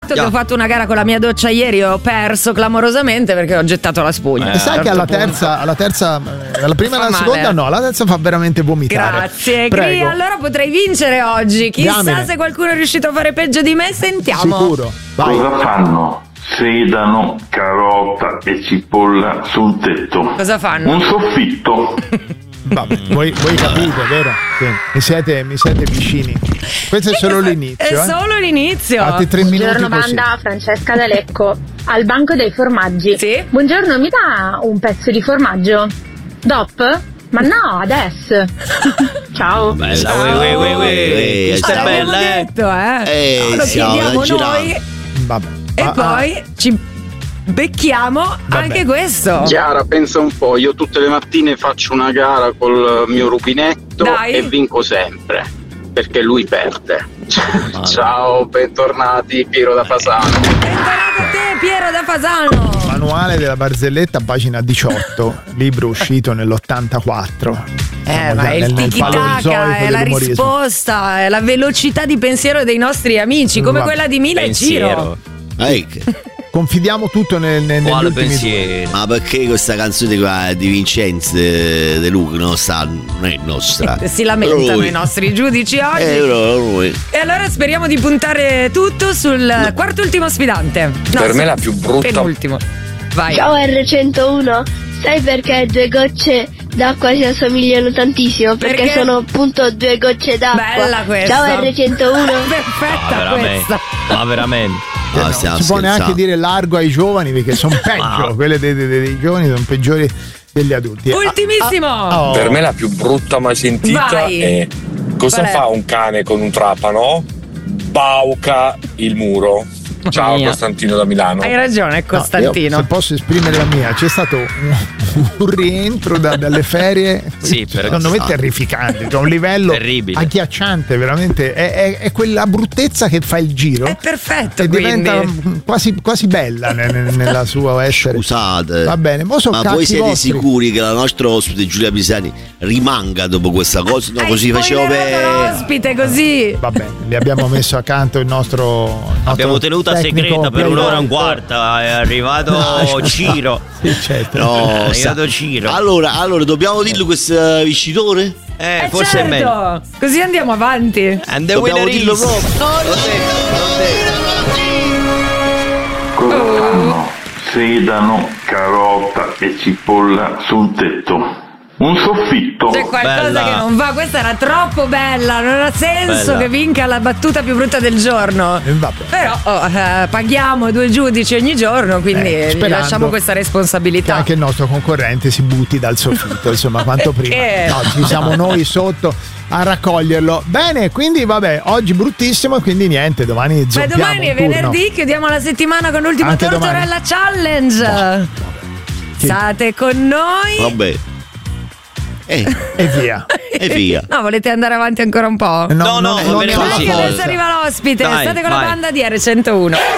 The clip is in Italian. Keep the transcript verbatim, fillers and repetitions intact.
fatto che ho fatto una gara con la mia doccia ieri, ho perso clamorosamente perché ho gettato la spugna. E eh, sai che alla terza, alla terza, alla prima e alla male. seconda no, alla terza fa veramente vomitare. Grazie, Prego. Cri, allora potrei vincere oggi. Chissà Diamine. se qualcuno è riuscito a fare peggio di me, sentiamo. Sicuro. Vai. Cosa fanno? Sedano, carota e cipolla sul tetto. Cosa fanno? Un soffitto. Vabbè, voi, voi capite, vero? Sì. Mi siete, mi siete vicini. Questo è solo l'inizio. È eh? solo l'inizio. Fate tre minuti Buongiorno così. banda, Francesca da Lecco. Al banco dei formaggi. Sì? Buongiorno, mi dà un pezzo di formaggio? Dop? Ma no, adesso. Ciao. Bella, ue, ue, ue, ue. Questa è L'abbiamo bella, eh. detto, eh. Eh, Lo siamo chiediamo da girare. noi Vabbè. e Ah, poi ci becchiamo anche questo. Chiara, pensa un po', io tutte le mattine faccio una gara col mio rubinetto Dai. e vinco sempre, perché lui perde. Ciao, bentornati, Piero da Fasano. Bentornato a te, Piero da Fasano. Manuale della barzelletta, pagina diciotto, libro uscito nell'ottantaquattro. Eh, ma è il tiki-taka, è la risposta, è la velocità di pensiero dei nostri amici, come Va- quella di Mila e Ciro. Confidiamo tutto nel, nel, negli Quale ultimi pensiero? Ma perché questa canzone qua di Vincenzo eh, De Luca non, sta, non è nostra? Si lamentano Lui. i nostri giudici oggi. Eh, però lui. E allora speriamo di puntare tutto sul quarto ultimo sfidante. No, Per me sul la più brutta. penultimo. Vai. Ciao erre centouno, sai perché due gocce d'acqua si assomigliano tantissimo? Perché, Perché? sono appunto due gocce d'acqua. Bella questa. Ciao erre centouno. Perfetta Ah, veramente. questa. Ma veramente. Eh, no, si può neanche dire largo ai giovani perché sono peggio, quelle dei, dei, dei giovani sono peggiori degli adulti. Ultimissimo. Ah, ah, oh. Per me la più brutta mai sentita Vai. è cosa Qual è? fa un cane con un trapano? Bauca il muro. Ciao Mia. Costantino da Milano. Hai ragione, No, io, Costantino. se posso esprimere la mia, c'è stato un, un rientro da- dalle ferie, Sì, però secondo me ci sta. terrificante, cioè un livello Terribile. agghiacciante, veramente. È, è- è quella bruttezza che fa il giro È perfetto, e quindi. diventa quasi, quasi bella ne- ne- nella sua essere. Scusate. Va bene, mo sono ma cazzi voi siete vostri. sicuri che la nostra ospite Giulia Pisani rimanga dopo questa cosa? No, Hai così facevo spoilerato per. l'ospite così. Va bene, li abbiamo messo accanto il nostro, il nostro Abbiamo tenuta tecnico segreta per playboy. un'ora e un quarto. È arrivato Ciro. Sì, certo. No, Eh, è sa- arrivato Ciro. Allora, allora dobbiamo dirlo questo vincitore? Eh, Eh, forse certo. è meglio. Così andiamo avanti. And the Dobbiamo winner dirlo is- proprio. Cosa fanno? Sedano, carota e cipolla sul tetto. Un soffitto. C'è qualcosa Bella. che non va, questa era troppo bella, non ha senso Bella. che vinca la battuta più brutta del giorno. Eh, vabbè. Però oh, eh, paghiamo due giudici ogni giorno, quindi Eh, gli sperando lasciamo questa che responsabilità. anche il nostro concorrente si butti dal soffitto, insomma, quanto prima. Perché? No, ci siamo noi sotto a raccoglierlo. Bene, quindi vabbè, oggi bruttissimo, quindi niente, domani Ma zoppiamo domani è un turno. venerdì, chiudiamo la settimana con l'ultima Anche Tortorella Challenge. Sì. State con noi. Vabbè. Eh, E via. e via. No, volete andare avanti ancora un po'? No, no, va non bene ne ho la così. Perché forza. adesso arriva l'ospite. Dai, State con vai. la banda di erre centouno.